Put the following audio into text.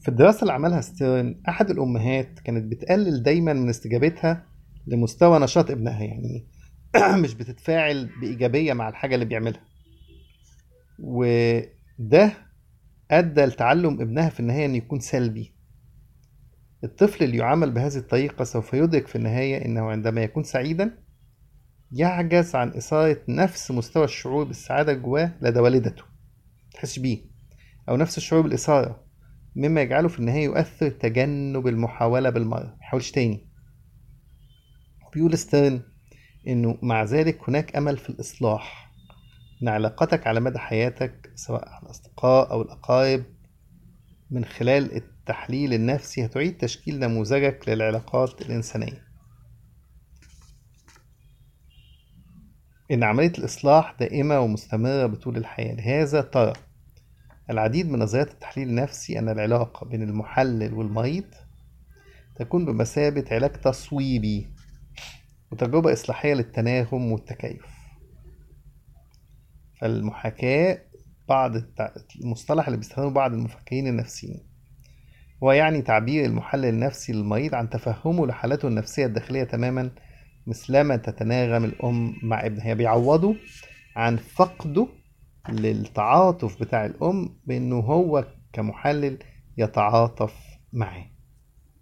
في الدراسة اللي عملها ستيرن، أحد الأمهات كانت بتقلل دايما من استجابتها لمستوى نشاط ابنها، يعني مش بتتفاعل بإيجابية مع الحاجة اللي بيعملها. وده أدى لتعلم ابنها في النهاية أن يكون سلبي. الطفل اللي يعامل بهذه الطريقة سوف يدرك في النهاية أنه عندما يكون سعيدا يعجز عن إثارة نفس مستوى الشعور بالسعادة جواه لدى والدته، تحس بيه، أو نفس الشعور بالإثارة، مما يجعله في النهاية يؤثر تجنب المحاولة بالمرة، محاولش تاني. بيقول ستيرن إنه مع ذلك هناك أمل في الإصلاح، إن علاقاتك على مدى حياتك سواء على الأصدقاء أو الأقارب من خلال التحليل النفسي هتعيد تشكيل نموذجك للعلاقات الإنسانية. إن عملية الإصلاح دائمة ومستمرة بطول الحياة، لهذا ترى العديد من نظريات التحليل النفسي أن العلاقة بين المحلل والمريض تكون بمثابة علاج تصويبي وتجربة إصلاحية للتناغم والتكيف. فالمحاكاة المصطلح اللي بيستخدمه بعض المفكرين النفسيين هو يعني تعبير المحلل النفسي للمريض عن تفهمه لحالته النفسية الداخلية تماما، مثلما تتناغم الأم مع ابنها. بيعوضه عن فقده للتعاطف بتاع الأم بأنه هو كمحلل يتعاطف معاه.